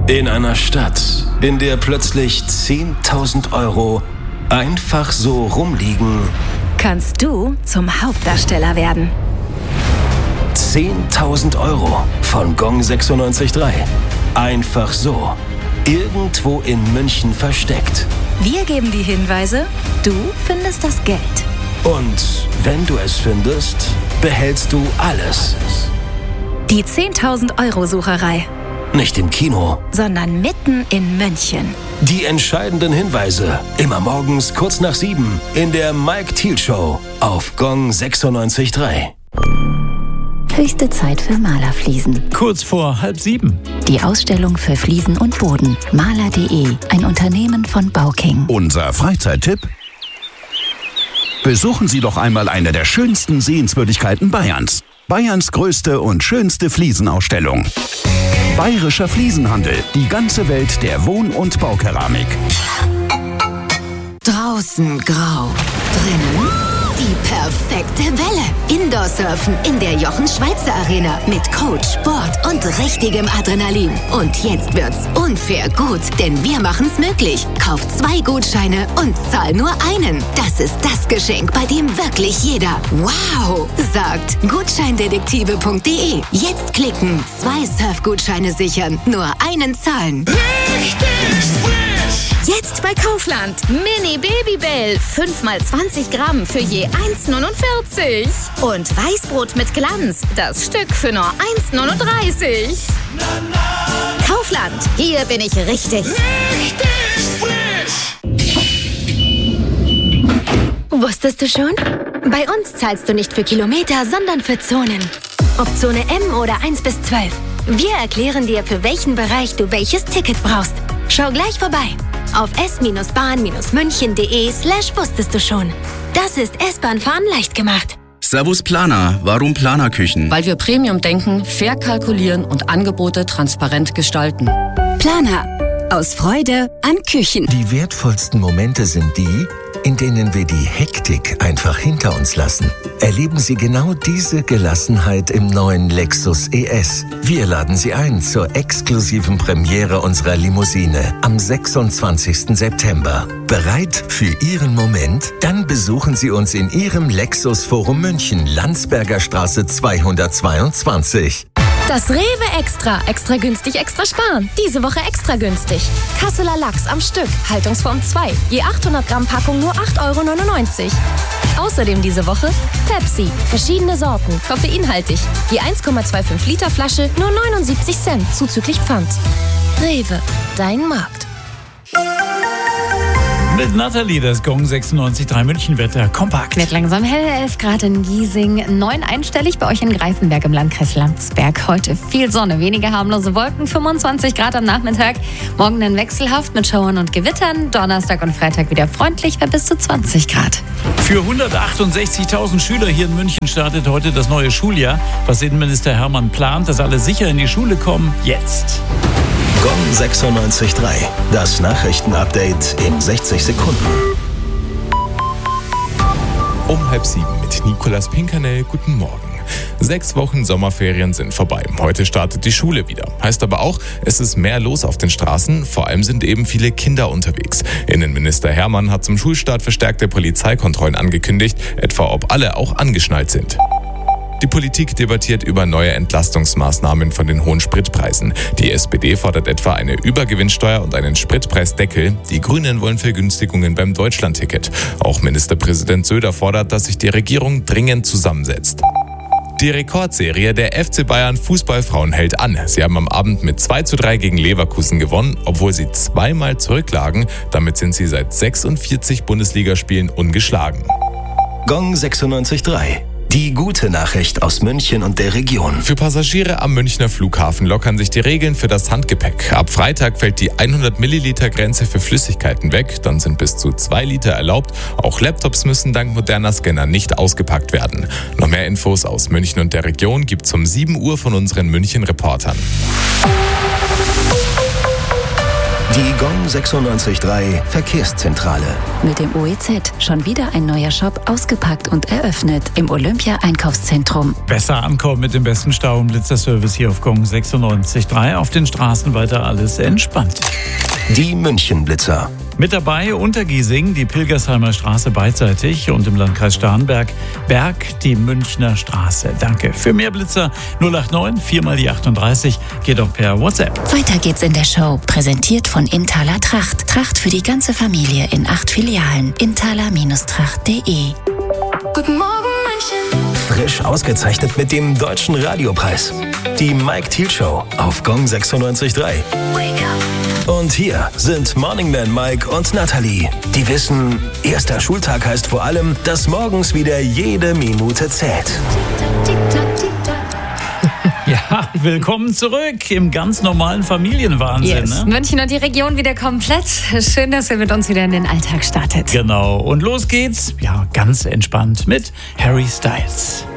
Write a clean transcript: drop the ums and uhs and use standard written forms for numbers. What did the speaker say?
In einer Stadt, in der plötzlich 10.000 Euro einfach so rumliegen, kannst du zum Hauptdarsteller werden. 10.000 Euro von Gong 96.3. Einfach so. Irgendwo in München versteckt. Wir geben die Hinweise, du findest das Geld. Und wenn du es findest, behältst du alles. Die 10.000 Euro Sucherei. Nicht im Kino, sondern mitten in München. Die entscheidenden Hinweise. Immer morgens kurz nach 7 in der Mike Thiel Show auf Gong 96.3. Höchste Zeit für Malerfliesen. Kurz vor 6:30. Die Ausstellung für Fliesen und Boden. Maler.de, ein Unternehmen von Bauking. Unser Freizeittipp? Besuchen Sie doch einmal eine der schönsten Sehenswürdigkeiten Bayerns. Bayerns größte und schönste Fliesenausstellung. Bayerischer Fliesenhandel. Die ganze Welt der Wohn- und Baukeramik. Draußen grau, drinnen die perfekte Welle. Indoor-Surfen in der Jochen-Schweizer-Arena mit Coach, Board und richtigem Adrenalin. Und jetzt wird's unfair gut, denn wir machen's möglich. Kauf 2 Gutscheine und zahl nur einen. Das ist das Geschenk, bei dem wirklich jeder wow sagt. Gutscheindetektive.de. Jetzt klicken, 2 Surfgutscheine sichern, nur einen zahlen. Richtig frisch! Jetzt bei Kaufland. Mini Babybell. 5 mal 20 Gramm für je 1,49. Und Weißbrot mit Glanz. Das Stück für nur 1,39. Kaufland. Hier bin ich richtig. Richtig frisch! Wusstest du schon? Bei uns zahlst du nicht für Kilometer, sondern für Zonen. Ob Zone M oder 1 bis 12. Wir erklären dir, für welchen Bereich du welches Ticket brauchst. Schau gleich vorbei auf s-bahn-münchen.de/wusstest du schon. Das ist S-Bahn-Fahren leicht gemacht. Servus Planer. Warum Planerküchen? Weil wir Premium denken, fair kalkulieren und Angebote transparent gestalten. Planer. Aus Freude an Küchen. Die wertvollsten Momente sind die, in denen wir die Hektik einfach hinter uns lassen. Erleben Sie genau diese Gelassenheit im neuen Lexus ES. Wir laden Sie ein zur exklusiven Premiere unserer Limousine am 26. September. Bereit für Ihren Moment? Dann besuchen Sie uns in Ihrem Lexus Forum München, Landsberger Straße 222. Das Rewe Extra. Extra günstig, extra sparen. Diese Woche extra günstig. Kasseler Lachs am Stück. Haltungsform 2. Je 800 Gramm Packung nur 8,99 €. Außerdem diese Woche Pepsi. Verschiedene Sorten. Koffeinhaltig. Je 1,25 Liter Flasche nur 79 Cent. Zuzüglich Pfand. Rewe. Dein Markt. Mit Nathalie, das Gong 96.3 München-Wetter kompakt. Wird langsam hell, 11 Grad in Giesing, 9 einstellig bei euch in Greifenberg im Landkreis Landsberg. Heute viel Sonne, weniger harmlose Wolken, 25 Grad am Nachmittag. Morgen dann wechselhaft mit Schauern und Gewittern. Donnerstag und Freitag wieder freundlich bei bis zu 20 Grad. Für 168.000 Schüler hier in München startet heute das neue Schuljahr. Was Innenminister Hermann plant, dass alle sicher in die Schule kommen, jetzt. Gong 96.3. Das Nachrichtenupdate in 60 Sekunden. Um 6:30 mit Nicolas Pinkernell. Guten Morgen. 6 Wochen Sommerferien sind vorbei. Heute startet die Schule wieder. Heißt aber auch, es ist mehr los auf den Straßen. Vor allem sind eben viele Kinder unterwegs. Innenminister Hermann hat zum Schulstart verstärkte Polizeikontrollen angekündigt, etwa ob alle auch angeschnallt sind. Die Politik debattiert über neue Entlastungsmaßnahmen von den hohen Spritpreisen. Die SPD fordert etwa eine Übergewinnsteuer und einen Spritpreisdeckel. Die Grünen wollen Vergünstigungen beim Deutschlandticket. Auch Ministerpräsident Söder fordert, dass sich die Regierung dringend zusammensetzt. Die Rekordserie der FC Bayern Fußballfrauen hält an. Sie haben am Abend mit 2:3 gegen Leverkusen gewonnen, obwohl sie 2-mal zurücklagen. Damit sind sie seit 46 Bundesligaspielen ungeschlagen. Gong 96.3. Die gute Nachricht aus München und der Region. Für Passagiere am Münchner Flughafen lockern sich die Regeln für das Handgepäck. Ab Freitag fällt die 100 Milliliter Grenze für Flüssigkeiten weg. Dann sind bis zu 2 Liter erlaubt. Auch Laptops müssen dank moderner Scanner nicht ausgepackt werden. Noch mehr Infos aus München und der Region gibt's um 7 Uhr von unseren München-Reportern. Die Gong GONG 96.3 Verkehrszentrale. Mit dem OEZ schon wieder ein neuer Shop ausgepackt und eröffnet im Olympia-Einkaufszentrum. Besser ankommen mit dem besten Stau- und Blitzerservice hier auf GONG 96.3. Auf den Straßen weiter alles entspannt. Die München-Blitzer. Mit dabei Untergiesing, die Pilgersheimer Straße beidseitig und im Landkreis Starnberg Berg die Münchner Straße. Danke. Für mehr Blitzer 089 4x38 geht auch per WhatsApp. Weiter geht's in der Show. Präsentiert von Inthaler Tracht. Tracht für die ganze Familie in 8 Filialen. Inthaler-tracht.de. Guten Morgen, München. Frisch ausgezeichnet mit dem Deutschen Radiopreis. Die Mike Thiel Show auf GONG 96.3. Wake up. Und hier sind Morning Man Mike und Nathalie. Die wissen, erster Schultag heißt vor allem, dass morgens wieder jede Minute zählt. Ja, willkommen zurück im ganz normalen Familienwahnsinn. Yes. Ne? München und die Region wieder komplett. Schön, dass ihr mit uns wieder in den Alltag startet. Genau. Und los geht's, ja, ganz entspannt mit Harry Styles.